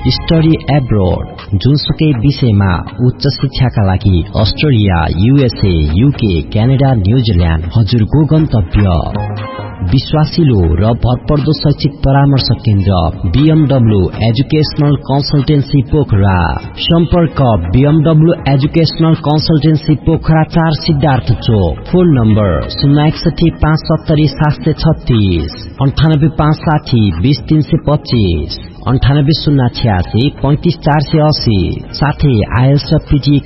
Study abroad जुनसुकै विषयमा उच्च शिक्षाका लागि Australia, USA, UK, Canada, New Zealand हजुरको गन्तव्य। विश्वासिलो र भरपर्दो शैक्षिक परामर्श केन्द्र BMW एजुकेशनल कन्सल्टेन्सी पोखरा। सम्पर्क BMW educational consultancy Pokhara 4 Siddhartha चोक। Phone number 061 570 736 98560 20325 98 086 35 480। साथै IELTS र PTE